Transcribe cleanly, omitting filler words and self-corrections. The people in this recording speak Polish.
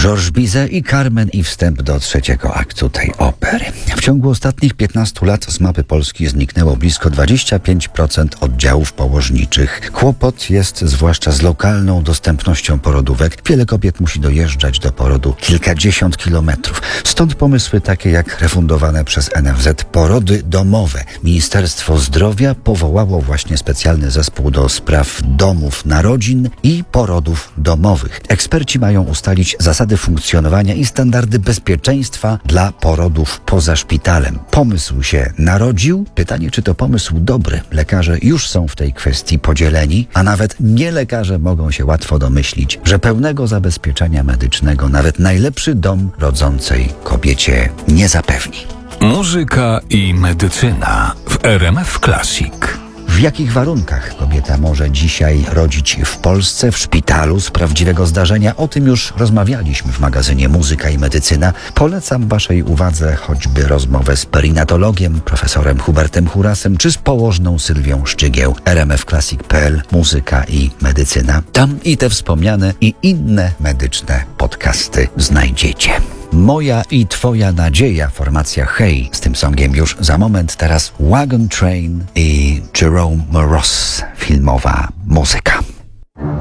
Georges Bizet i Carmen i wstęp do trzeciego aktu tej opery. W ciągu ostatnich 15 lat z mapy Polski zniknęło blisko 25% oddziałów położniczych. Kłopot jest zwłaszcza z lokalną dostępnością porodówek. Wiele kobiet musi dojeżdżać do porodu kilkadziesiąt kilometrów. Stąd pomysły takie jak refundowane przez NFZ porody domowe. Ministerstwo Zdrowia powołało właśnie specjalny zespół do spraw domów narodzin i porodów domowych. Eksperci mają ustalić zasady funkcjonowania i standardy bezpieczeństwa dla porodów poza szpitalem. Pomysł się narodził. Pytanie, czy to pomysł dobry. Lekarze już są w tej kwestii podzieleni, a nawet nielekarze mogą się łatwo domyślić, że pełnego zabezpieczenia medycznego nawet najlepszy dom rodzącej kobiecie nie zapewni. Muzyka i medycyna w RMF Classic. W jakich warunkach kobieta może dzisiaj rodzić w Polsce, w szpitalu z prawdziwego zdarzenia? O tym już rozmawialiśmy w magazynie Muzyka i Medycyna. Polecam waszej uwadze choćby rozmowę z perinatologiem, profesorem Hubertem Hurasem, czy z położną Sylwią Szczygieł. rmfclassic.pl, Muzyka i Medycyna. Tam i te wspomniane i inne medyczne podcasty znajdziecie. Moja i twoja nadzieja, formacja Hej. Z tym songiem już za moment. Teraz Wagon Train i Jerome Ross, filmowa muzyka.